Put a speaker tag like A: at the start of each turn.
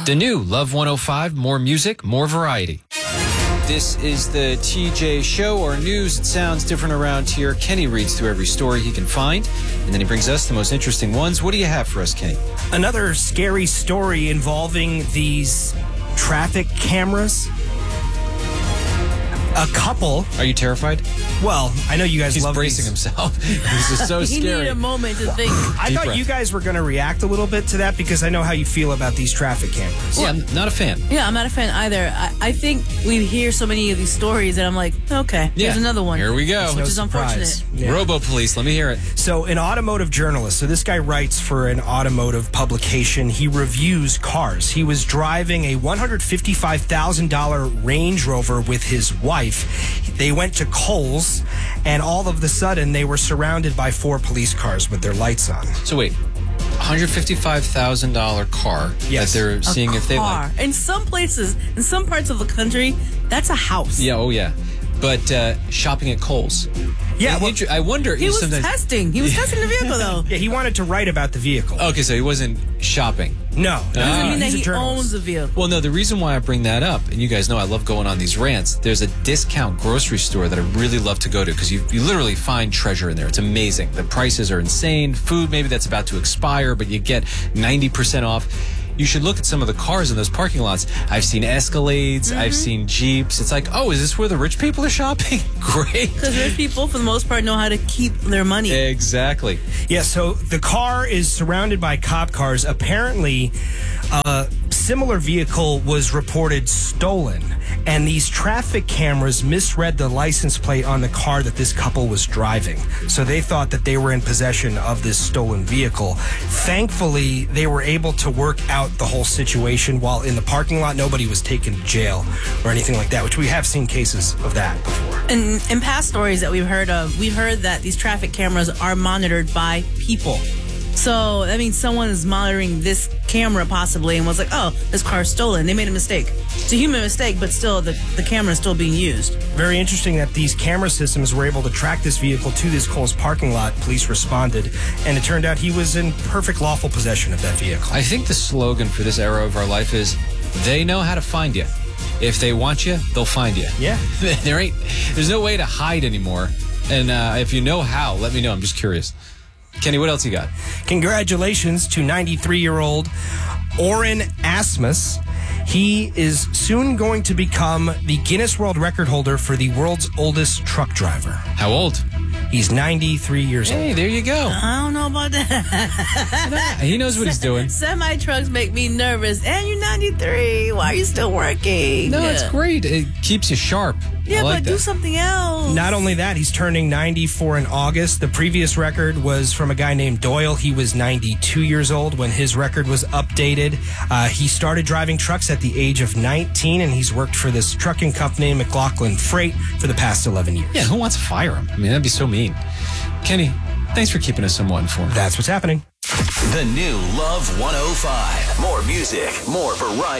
A: The new Love 105, more music, more variety. This is the TJ Show, our news. It sounds different around here. Kenny reads through every story he can find, and then he brings us the most interesting ones. What do you have for us, Kenny?
B: Another scary story involving these traffic cameras. A couple.
A: Are you terrified?
B: Well, I know you guys
A: He's
B: love
A: bracing
B: these.
A: himself. This is so
C: He
A: scary.
C: needed a moment to think.
B: I
A: Deep
B: thought
A: breath.
B: you guys were going to react a little bit to that because I know how you feel about these traffic cameras.
A: Yeah, I'm not a fan.
C: Yeah, I'm not a fan either. I think we hear so many of these stories that I'm like, okay, here's another one.
A: Here we go.
C: Which is unfortunate.
B: Yeah.
A: Robo Police, let me hear it.
B: So, an automotive journalist. So, this guy writes for an automotive publication. He reviews cars. He was driving a $155,000 Range Rover with his wife. They went to Kohl's, and all of a sudden, they were surrounded by 4 police cars with their lights on.
A: So wait, $155,000 car
B: Yes.
A: that they're seeing if they
C: Car.
A: like.
C: In some places, in some parts of the country, that's a house.
A: Yeah, oh yeah. But shopping at Kohl's.
B: Yeah, well,
A: I wonder
C: He
A: if
C: was
A: sometimes...
C: testing. He was testing the vehicle, though.
B: yeah, he wanted to write about the vehicle.
A: Okay, so he wasn't shopping.
B: No.
C: Doesn't mean that
B: He's a
C: he
B: journalist.
C: owns the vehicle.
A: Well, no, the reason why I bring that up, and you guys know I love going on these rants, there's a discount grocery store that I really love to go to because you literally find treasure in there. It's amazing. The prices are insane. Food, maybe that's about to expire, but you get 90% off. You should look at some of the cars in those parking lots. I've seen Escalades. I've seen Jeeps. It's like, oh, is this where the rich people are shopping? Great.
C: Because rich people, for the most part, know how to keep their money.
A: Exactly.
B: Yeah, so the car is surrounded by cop cars. Apparently, a similar vehicle was reported stolen, and these traffic cameras misread the license plate on the car that this couple was driving. So they thought that they were in possession of this stolen vehicle. Thankfully, they were able to work out the whole situation while in the parking lot. Nobody was taken to jail or anything like that, which we have seen cases of that before.
C: And in past stories that we've heard that these traffic cameras are monitored by people. So that means someone is monitoring this camera possibly and was like, oh, this car's stolen. They made a mistake. It's a human mistake, but still the camera is still being used.
B: Very interesting that these camera systems were able to track this vehicle to this Kohl's parking lot. Police responded, and it turned out he was in perfect lawful possession of that vehicle.
A: I think the slogan for this era of our life is, they know how to find you. If they want you, they'll find you.
B: Yeah.
A: There's no way to hide anymore. And if you know how, let me know. I'm just curious. Kenny, what else you got?
B: Congratulations to 93-year-old Oren Asmus. He is soon going to become the Guinness World Record holder for the world's oldest truck driver.
A: How old?
B: He's 93 years old.
A: Hey, there you go.
C: I don't know about that.
A: He knows what he's doing.
C: Semi-trucks make me nervous. And you're 93. Why are you still working?
A: No, it's great. It keeps you sharp.
C: Yeah,
A: I like
C: but
A: that.
C: do something else.
B: Not only that, he's turning 94 in August. The previous record was from a guy named Doyle. He was 92 years old when his record was updated. He started driving trucks at the age of 19, and he's worked for this trucking company, McLaughlin Freight, for the past 11 years.
A: Yeah, who wants to fire him? I mean, that'd be so mean. Kenny, thanks for keeping us somewhat informed.
B: That's what's happening.
D: The new Love 105. More music, more variety.